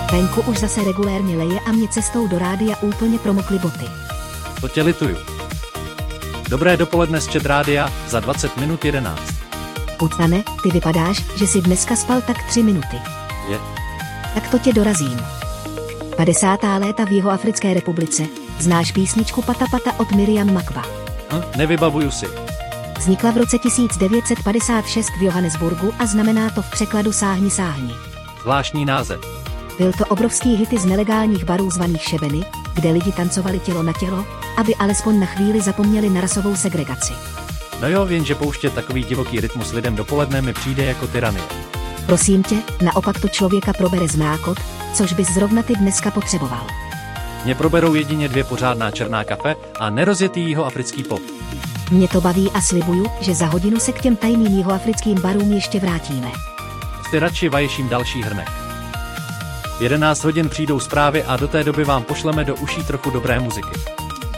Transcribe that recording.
Venku už zase regulérně leje a mě cestou do rádia úplně promokly boty. To tě lituju. Dobré dopoledne z Chat rádia, za 20 minut 11. Putane, ty vypadáš, že jsi dneska spal tak 3 minuty. Je. Tak to tě dorazím. 50. léta v Jihoafrické republice. Znáš písničku Pata Pata od Miriam Makba? Nevybavuju si. Vznikla v roce 1956 v Johannesburgu a znamená to v překladu sáhni sáhni. Zvláštní název. Byl to obrovský hity z nelegálních barů zvaných šebeny, kde lidi tancovali tělo na tělo, aby alespoň na chvíli zapomněli na rasovou segregaci. No jo, vím, že pouštět takový divoký rytmus lidem dopoledne mi přijde jako tyranie. Prosím tě, naopak to člověka probere zmrákot, což bys zrovna ty dneska potřeboval. Mě proberou jedině 2 pořádná černá kafe a nerozjetý jihoafrický pop. Mě to baví a slibuju, že za hodinu se k těm tajným jihoafrickým barům ještě vrátíme. Ty radši vaješím další hrnek. V 11 hodin přijdou zprávy a do té doby vám pošleme do uší trochu dobré muziky.